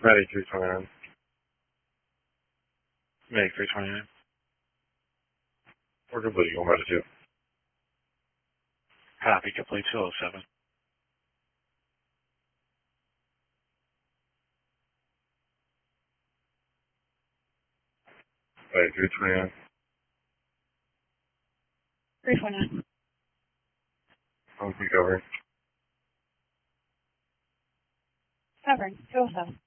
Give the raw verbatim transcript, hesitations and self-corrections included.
Medic three twenty-nine. Medic three twenty-nine. We're complete. Going back to two. Copy, complete two oh seven. Medic three twenty-nine. three twenty-nine. Complete cover. Covering, two oh seven.